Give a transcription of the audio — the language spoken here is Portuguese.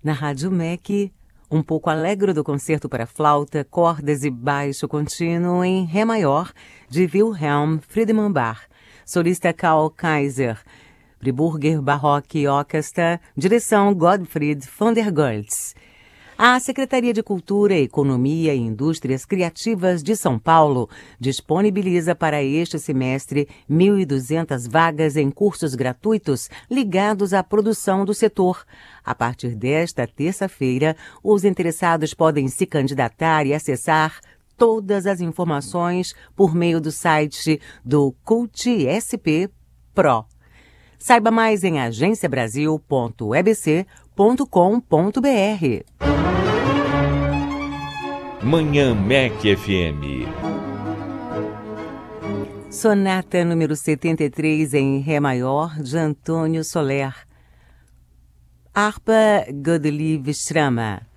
Na Rádio MEC, um pouco alegro do concerto para flauta, cordas e baixo contínuo em Ré maior, de Wilhelm Friedemann Bach. Solista Karl Kaiser. Friburger Baroque Orchestra, direção Gottfried von der Goltz. A Secretaria de Cultura, Economia e Indústrias Criativas de São Paulo disponibiliza para este semestre 1.200 vagas em cursos gratuitos ligados à produção do setor. A partir desta terça-feira, os interessados podem se candidatar e acessar todas as informações por meio do site do CultSP Pro. Saiba mais em agenciabrasil.ebc.com.br. Manhã MEC FM. Sonata número 73 em Ré maior, de Antônio Soler. Harpa Godelieve Strama.